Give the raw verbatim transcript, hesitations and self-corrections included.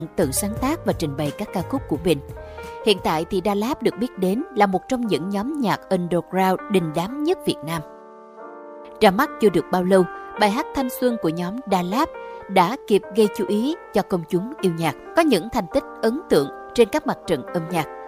tự sáng tác và trình bày các ca khúc của mình. Hiện tại thì Da Lab được biết đến là một trong những nhóm nhạc underground đình đám nhất Việt Nam. Ra mắt chưa được bao lâu, bài hát Thanh Xuân của nhóm Da Lab đã kịp gây chú ý cho công chúng yêu nhạc, có những thành tích ấn tượng trên các mặt trận âm nhạc.